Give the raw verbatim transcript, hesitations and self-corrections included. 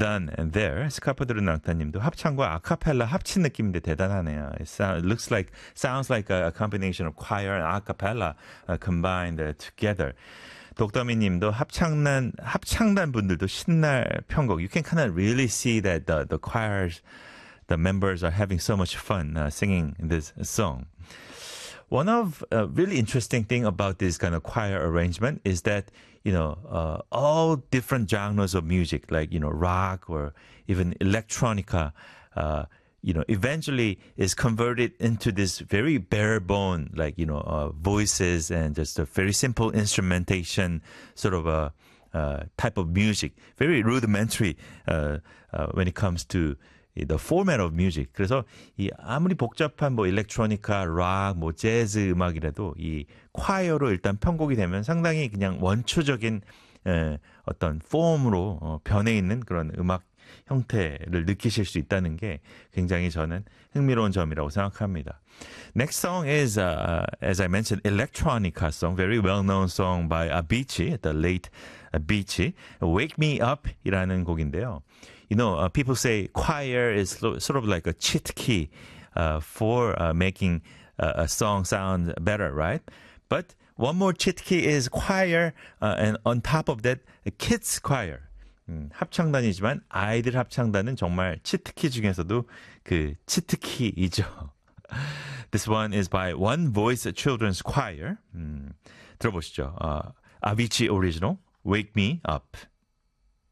done there. 스카프드르낭타님도 합창과 아카펠라 합친 느낌인데 대단하네요. It, sound, it looks like, sounds like a, a combination of choir and acappella uh, combined uh, together. 독더미님도 합창단 합창단 분들도 신날 편곡. You can kind of really see that the the choirs, the members are having so much fun uh, singing this song. One of uh, really interesting thing about this kind of choir arrangement is that, you know, uh, all different genres of music, like, you know, rock or even electronica, uh, you know, eventually is converted into this very bare bone, like, you know, uh, voices and just a very simple instrumentation sort of a uh, type of music, very rudimentary uh, uh, when it comes to the format of music. 그래서 이 아무리 복잡한 뭐 일렉트로니카, 락, 뭐 재즈 음악이라도 이 콰이어로 일단 편곡이 되면 상당히 그냥 원초적인 에, 어떤 폼으로 어, 변해 있는 그런 음악 형태를 느끼실 수 있다는 게 굉장히 저는 흥미로운 점이라고 생각합니다. Next song is, uh, as I mentioned, electronica song, very well-known song by Avicii, the late Avicii, Wake Me Up 이라는 곡인데요. You know, uh, people say choir is sort of like a cheat key uh, for uh, making uh, a song sound better, right? But one more cheat key is choir, uh, and on top of that, a kids choir. 음, 합창단이지만 아이들 합창단은 정말 치트키 중에서도 그 치트키이죠. This one is by One Voice Children's Choir. 음, 들어보시죠. Uh, Avicii Original, Wake Me Up.